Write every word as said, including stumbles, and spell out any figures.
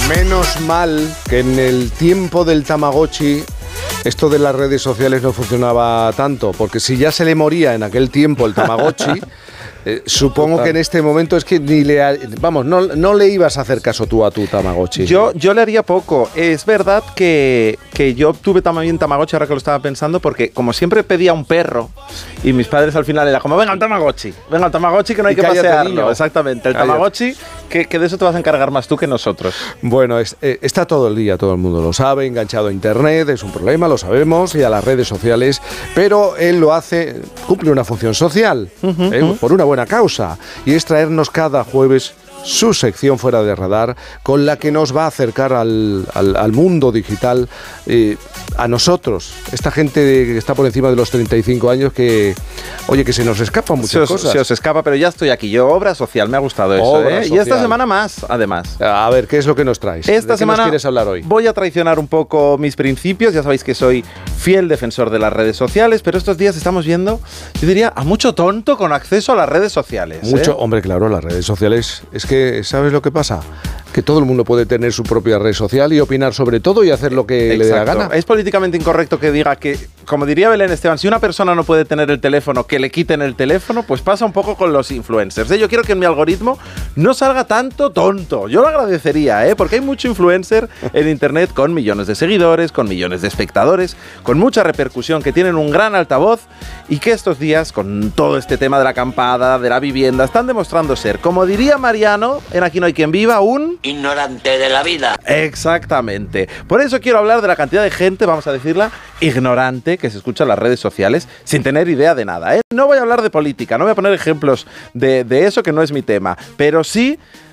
Menos mal que en el tiempo del Tamagotchi esto de las redes sociales no funcionaba tanto, porque si ya se le moría en aquel tiempo el Tamagotchi, eh, supongo Total. que en este momento es que ni le... Vamos, no, no le ibas a hacer caso tú a tu Tamagotchi. Yo, yo le haría poco. Es verdad que, que yo tuve también Tamagotchi, ahora que lo estaba pensando, porque como siempre pedía un perro, y mis padres al final era como, venga, un Tamagotchi, venga, un Tamagotchi que no hay y que pasearlo. Niño. Exactamente, el cállate. Tamagotchi, que, que de eso te vas a encargar más tú que nosotros. Bueno, es, eh, está todo el día, todo el mundo lo sabe, enganchado a internet, es un problema, lo sabemos, y a las redes sociales, pero él lo hace, cumple una función social, uh-huh, eh, uh-huh. por una buena causa, y es traernos cada jueves su sección Fuera de Radar, con la que nos va a acercar al, al, al mundo digital, eh, a nosotros, esta gente de, que está por encima de los treinta y cinco años, que, oye, que se nos escapan muchas se os, cosas. Se os escapa, pero ya estoy aquí. Yo, obra social, me ha gustado eso, ¿eh? Y esta semana más, además. A ver, ¿qué es lo que nos traes? Esta ¿De semana qué nos quieres hablar hoy? Voy a traicionar un poco mis principios, ya sabéis que soy fiel defensor de las redes sociales, pero estos días estamos viendo, yo diría, a mucho tonto con acceso a las redes sociales. Mucho, ¿eh? Hombre, claro, las redes sociales, es que, ¿sabes lo que pasa? Que todo el mundo puede tener su propia red social y opinar sobre todo y hacer lo que Exacto. le dé la gana. Es políticamente incorrecto que diga que, como diría Belén Esteban, si una persona no puede tener el teléfono, que le quiten el teléfono, pues pasa un poco con los influencers, ¿eh? Yo quiero que en mi algoritmo no salga tanto tonto. Yo lo agradecería, ¿eh? Porque hay mucho influencer en internet con millones de seguidores, con millones de espectadores, con mucha repercusión, que tienen un gran altavoz y que estos días, con todo este tema de la acampada, de la vivienda, están demostrando ser, como diría Mariano, en Aquí no hay quien viva, un... ignorante de la vida. Exactamente. Por eso quiero hablar de la cantidad de gente, vamos a decirla, ignorante, que se escucha en las redes sociales sin tener idea de nada, ¿eh? No voy a hablar de política, no voy a poner ejemplos de, de eso, que no es mi tema, pero sí